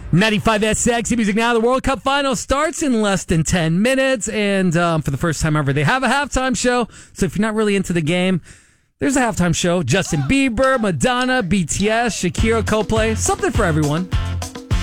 95 Sexy Music now. The World Cup final starts in less than 10 minutes. And for the first time ever, they have a halftime show. So if you're not really into the game, there's a halftime show. Justin Bieber, Madonna, BTS, Shakira, Coldplay. Something for everyone.